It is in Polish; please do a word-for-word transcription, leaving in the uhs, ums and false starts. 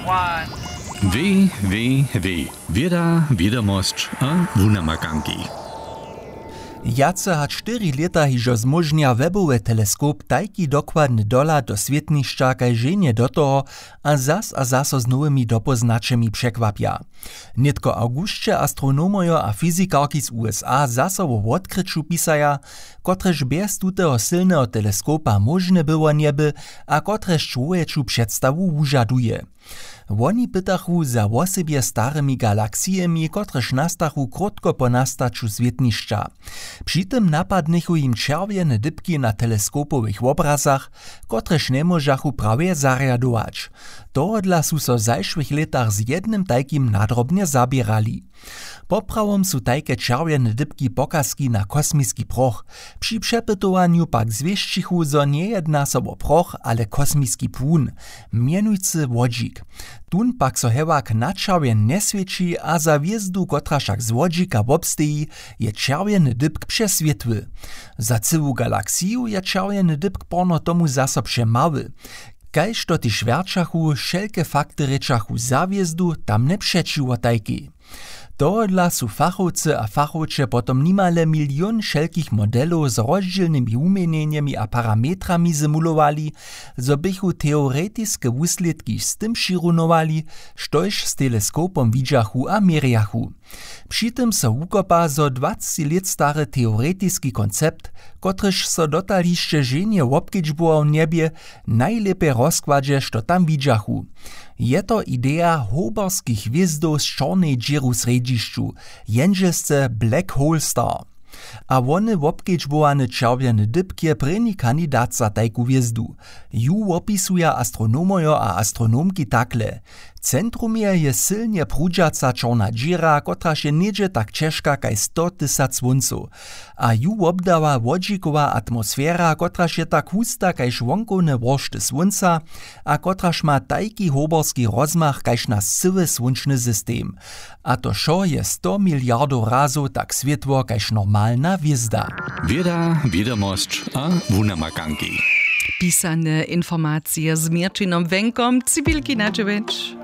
Weh, weh, weh. Wieda, wiadomość a wunamakanki. Jace hat cztery lata hižo zmožnia webowy teleskop tajki dokładny dola do świetniszcza kaj żenie do toho a zas a zaso z nowymi dopoznaczemi przekwapia. Nitko augustce astronomojo a fizikarki z U S A zaso o odkryciu pisaja, kotreż bez tuteho silneho teleskopa możne było nieby a kotreż człowieku przedstawu wužaduje. Woni pytachu za wosebie starymi galaksijemi, kotreż nastachu krótko po nastaciu świetniszcza. Przy tym napadnychu im czerwiene dybki na teleskopowych obrazach, kotreż nie możachu prawie zariadować. Tohodla su so w zajszłych latach z jednym tajkim nadrobnie zabierali. Poprawom su tajke czerwiene dybki pokazki na kosmiski proch. Przy przepytowaniu pak zwieścichu, zo nie jedna so o proch, ale kosmiski płyn, mienujcy wodzik. Tun pak so hewak na czerwien nie świeci, a za wjezdu, kotra však z wodzika wobsteji, je czerwieny dybk przeswietły. Za cyłu galaksiju je czerwieny dybk porno tomu zaso przemały. Kajż to tyž verčachu, šelke fakty rečachu za wjezdu, tam ne přečiło tajki. Tohodla su fachowcy a fachowcze potom nimale milion šelkich modelów z rozdzielnymi umienieniami a parametrami zymulowali, zo bychu teoretiske wusledki z tym širunowali, štož z teleskopom widžachu a meriachu. Przy tym so wukopa zo dwadzieścia lat stary teoretiski koncept, kotryż so dotališće ženje wobkedźbował niebie, najlepiej rozkładže, što tam widžachu. Je to idea hobarskich hvězdów z čornej džeru središću, jenžesce Black Hole Star. A wony wobkedźbowany czerwieny dybk je preni kandidat za tajku hvězdu. Ju opisuja astronomojo a astronomki takle. Centrum je je silnie prudžaca čorna džera, kotraž je niedzie tak češka kaj sto tysac słońców. A ju obdawa wodzikowa atmosfera, kotraž je tak husta kajž wonkowne woršty słońca, a kotraž ma tajki hoborski rozmach kajž nasz sywy słončny system. A to šo je sto miliardów razu tak swietło kajž normalna hvězda. Wieda, wiadomość a wunamakanki. Pisane informacje z Mirčinom Wenkom, Civilki Nađević.